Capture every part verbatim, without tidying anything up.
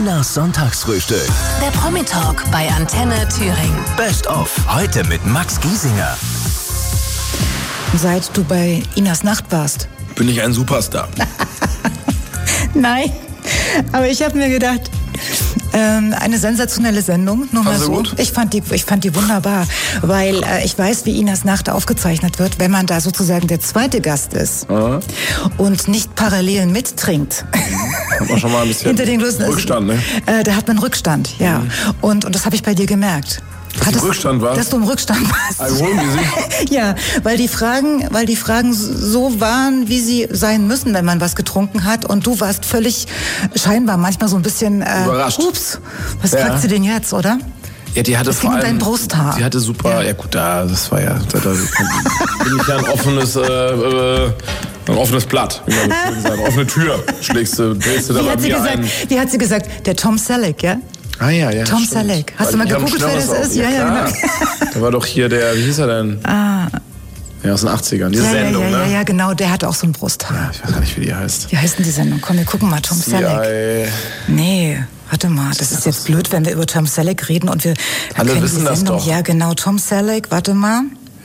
Inas Sonntagsfrühstück. Der Promi-Talk bei Antenne Thüringen. Best of. Heute mit Max Giesinger. Seit du bei Inas Nacht warst. Bin ich ein Superstar? Nein, aber ich habe mir gedacht, ähm, eine sensationelle Sendung. Nur mal so. Gut? Ich fand die, ich fand die wunderbar, weil äh, ich weiß, wie Inas Nacht aufgezeichnet wird, wenn man da sozusagen der zweite Gast ist Aha. und nicht parallel mittrinkt. Hat man schon mal ein bisschen Hinter den Größen, Rückstand, ne? Äh, da hat man Rückstand, ja. Mhm. Und, und das habe ich bei dir gemerkt. Dass du im Rückstand warst? Dass du im Rückstand warst. Alkoholmäßig? Ja, weil die Fragen, weil die Fragen so waren, wie sie sein müssen, wenn man was getrunken hat. Und du warst völlig scheinbar manchmal so ein bisschen äh, überrascht. Ups, was ja. fragt sie denn jetzt, oder? Ja, die hatte das vor ging allem, um dein Brusthaar. Die hatte super, ja, ja gut, da, das war ja, da, da bin ich ja ein offenes, äh, äh, ein offenes Blatt, wie man das sagen. Offene Tür schlägst du, drehst du da wie bei hat sie mir gesagt, ein. Wie hat sie gesagt? Der Tom Selleck, ja? Ah ja, ja. Tom stimmt. Selleck. Hast Weil du mal ich hab gegoogelt, wer das ein ist? Ja, ja, ja, ja, genau. Da war doch hier der, wie hieß er denn? Ah. Ja, aus den achtzigern, diese ja, Sendung, ja, ja, ne? Ja, ja, genau, der hat auch so ein Brusthaar. Ja, ich weiß gar nicht, wie die heißt. Wie heißt denn die Sendung? Komm, wir gucken mal, Tom C I Selleck. Nee, warte mal, das ist jetzt blöd, wenn wir über Tom Selleck reden und wir alle wissen das doch. Ja, genau, Tom Selleck, warte mal.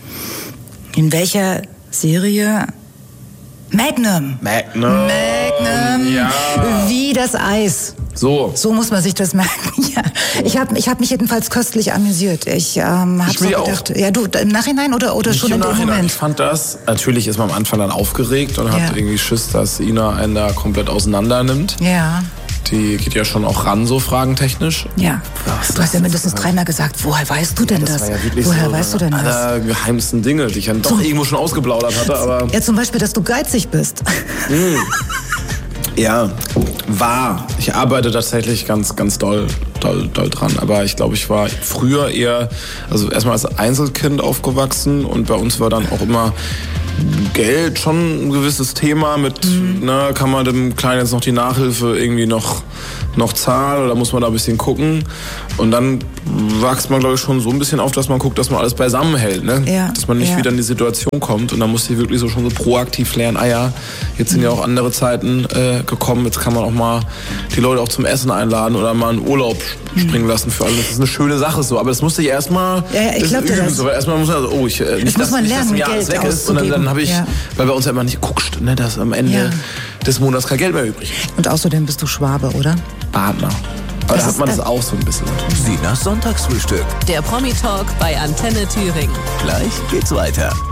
In welcher Serie? Magnum. Magnum. Magnum. Ja. Wie das Eis. So. So muss man sich das merken. Ja. Ich habe ich hab mich jedenfalls köstlich amüsiert. Ich ähm, habe so gedacht, auch. Ja, du im Nachhinein oder, oder schon in dem Moment? Ich fand das, natürlich ist man am Anfang dann aufgeregt und ja. hat irgendwie Schiss, dass Ina einen da komplett auseinander nimmt. Ja. Die geht ja schon auch ran, so fragentechnisch. Ja. Was, du hast ja mindestens dreimal gesagt, woher weißt du denn ja, das? das? War ja wirklich woher so weißt du denn das? Aller geheimsten Dinge, die ich dann doch zum irgendwo schon ausgeplaudert hatte, aber. Ja, zum Beispiel, dass du geizig bist. Mm. Ja, war. Ich arbeite tatsächlich ganz, ganz doll, doll, doll dran. Aber ich glaube, ich war früher eher, also erstmal als Einzelkind aufgewachsen und bei uns war dann auch immer Geld schon ein gewisses Thema mit, mhm. ne, kann man dem Kleinen jetzt noch die Nachhilfe irgendwie noch, noch zahlen oder muss man da ein bisschen gucken? Und dann wächst man, glaube ich, schon so ein bisschen auf, dass man guckt, dass man alles beisammen hält, ne? Ja, dass man nicht ja. wieder in die Situation kommt. Und dann musste ich wirklich so schon so proaktiv lernen, ah ja, jetzt sind mhm. ja auch andere Zeiten äh, gekommen, jetzt kann man auch mal die Leute auch zum Essen einladen oder mal einen Urlaub mhm. springen lassen für alle. Das ist eine schöne Sache so, aber das musste ich erstmal ja, ja, ich glaub, üben. Das so, weil erstmal muss man, also, oh, ich, äh, nicht, das muss man dass, lernen, nicht, dass ein Jahr Geld alles weg ist. Und dann, dann habe ich, ja. weil bei uns ja immer nicht guckst, ne, dass am Ende ja. des Monats kein Geld mehr übrig ist. Und außerdem bist du Schwabe, oder? Partner. Aber da hat man das auch so ein bisschen. Inas Sonntagsfrühstück. Der Promi-Talk bei Antenne Thüringen. Gleich geht's weiter.